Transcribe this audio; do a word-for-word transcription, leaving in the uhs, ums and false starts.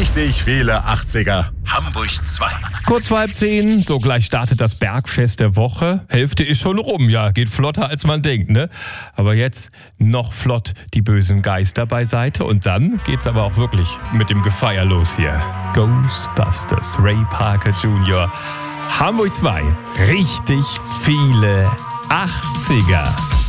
Richtig viele achtziger. Hamburg zwei. Kurz vor halb zehn, so gleich startet das Bergfest der Woche. Hälfte ist schon rum, ja, geht flotter als man denkt, ne? Aber jetzt noch flott die bösen Geister beiseite und dann geht's aber auch wirklich mit dem Gefeier los hier. Ghostbusters, Ray Parker Junior Hamburg zwei, richtig viele achtziger.